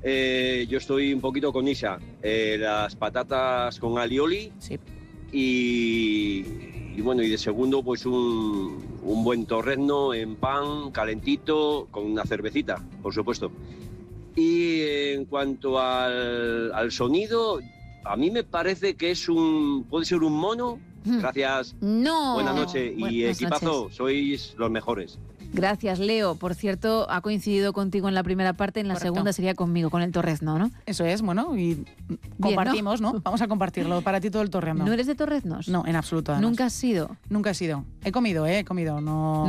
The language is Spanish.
Yo estoy un poquito con Isa. Las patatas con alioli. Sí. Y bueno, y de segundo, pues un buen torrezno en pan, calentito, con una cervecita, por supuesto. Y en cuanto al sonido, a mí me parece que puede ser un mono. Gracias. No. Buenas noches y Buenas equipazo, noches. sois los mejores. Gracias, Leo. Por cierto, ha coincidido contigo en la primera parte, en la Correcto. segunda sería conmigo, con el torrezno, ¿no? Eso es, bueno, y compartimos, ¿no? Vamos a compartirlo. Para ti todo el torrezno. ¿No eres de torreznos? No, en absoluto. Además. ¿Nunca has sido? Nunca he sido. He comido, no...